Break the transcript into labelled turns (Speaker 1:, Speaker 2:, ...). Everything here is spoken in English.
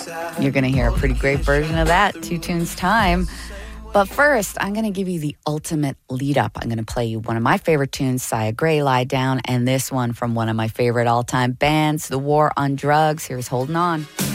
Speaker 1: You're going to hear a pretty great version of that, 2 Tunes time. But first, I'm going to give you the ultimate lead up. I'm going to play you one of my favorite tunes, Sia Gray, Lie Down, and this one from one of my favorite all-time bands, The War on Drugs. Here's Holding On.